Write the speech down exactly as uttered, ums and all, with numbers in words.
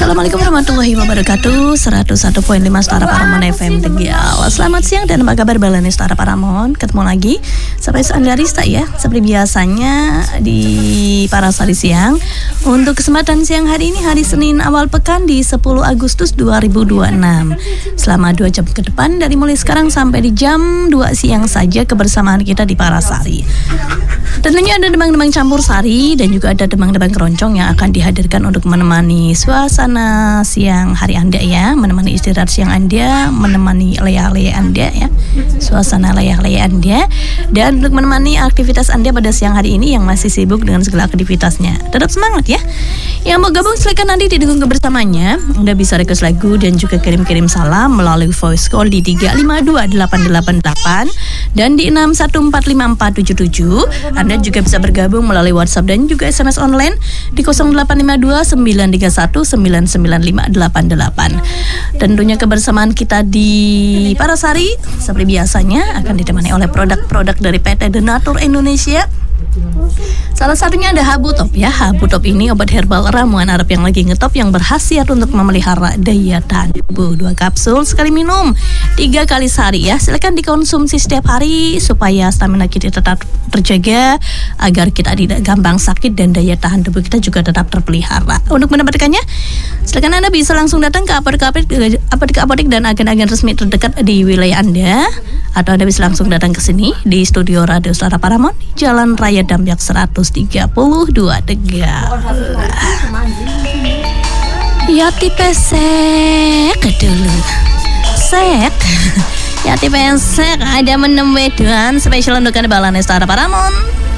Assalamualaikum warahmatullahi wabarakatuh. seratus satu koma lima Setara Paramon F M Tegal. Selamat siang dan apa kabar balani Setara Paramon. Ketemu lagi sampai Andarista ya. Seperti biasanya di Parasari Siang. Untuk kesempatan siang hari ini, hari Senin awal pekan di sepuluh Agustus dua ribu dua puluh enam. Selama dua jam ke depan, dari mulai sekarang sampai di jam dua siang saja kebersamaan kita di Parasari. Tentunya ada demang-demang campur sari dan juga ada demang-demang keroncong yang akan dihadirkan untuk menemani suasana siang hari Anda ya, menemani istirahat siang Anda, menemani leyah-leyah Anda ya, suasana leyah-leyah Anda, dan untuk menemani aktivitas Anda pada siang hari ini yang masih sibuk dengan segala aktivitasnya. Tetap semangat ya. Yang mau gabung silakan nanti didukung kebersamanya. Anda bisa request lagu dan juga kirim-kirim salam melalui voice call di tiga lima dua delapan delapan delapan dan di enam satu empat lima empat tujuh tujuh. Anda juga bisa bergabung melalui WhatsApp dan juga S M S online di nol delapan lima dua sembilan tiga satu sembilan sembilan lima delapan delapan. Tentunya kebersamaan kita di Parasari seperti biasanya akan ditemani oleh produk-produk dari P T Denatur Indonesia. Salah satunya ada Habutop ya. Habutop ini obat herbal ramuan Arab yang lagi ngetop yang berkhasiat untuk memelihara daya tahan tubuh. Dua kapsul sekali minum tiga kali sehari ya. Silakan dikonsumsi setiap hari supaya stamina kita tetap terjaga, agar kita tidak gampang sakit dan daya tahan tubuh kita juga tetap terpelihara. Untuk mendapatkannya, silakan Anda bisa langsung datang ke apotek-apotek apotek-apotek dan agen-agen resmi terdekat di wilayah Anda, atau Anda bisa langsung datang ke sini di studio Radio Setara Paramon, Jalan Raya Damjak seratus tiga puluh dua Tegal. Yati pesek dulu. Sek. Yati pesek ada menemui dengan spesial untuk Anda balane Setara Paramon.